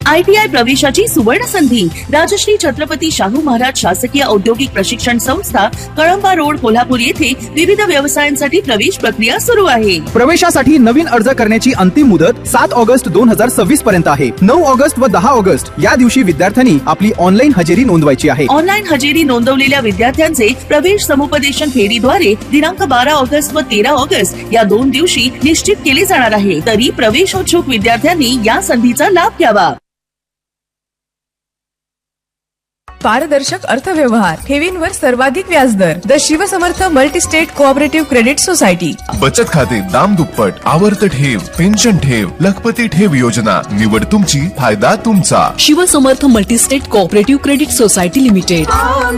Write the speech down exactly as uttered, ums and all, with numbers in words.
ITI प्रवेशाची सुवर्ण संधी राजश्री छत्रपती शाहू महाराज शासकीय औद्योगिक प्रशिक्षण संस्था कळंबा रोड कोल्हापूर येथे विविध व्यवसायांसाठी प्रवेश प्रक्रिया सुरू आहे। प्रवेशासाठी नवीन अर्ज करण्याची अंतिम मुदत सात ऑगस्ट दोन हजार सव्वीस पर्यंत आहे। नऊ ऑगस्ट व दहा ऑगस्ट या दिवशी विद्यार्थ्यांनी आपली ऑनलाईन हजेरी नोंदवायची आहे। ऑनलाईन हजेरी नोंदवलेल्या विद्यार्थ्यांचे प्रवेश समुपदेशन फेरीद्वारे दिनांक बारा ऑगस्ट व तेरा ऑगस्ट या दोन दिवशी निश्चित केले जाणार आहे। तरी प्रवेशोत्सुक विद्यार्थ्यांनी या संधीचा लाभ घ्यावा। पारदर्शक अर्थव्यवहार, ठेवींवर सर्वाधिक व्याजदर, the Shivsamarth multi-state cooperative credit society. बचत खाते दाम दुप्पट, आवर्त ठेव, पेन्शन ठेव, लखपती ठेव योजना, निवड तुमची, फायदा तुमचा। Shivsamarth multi-state cooperative credit society limited.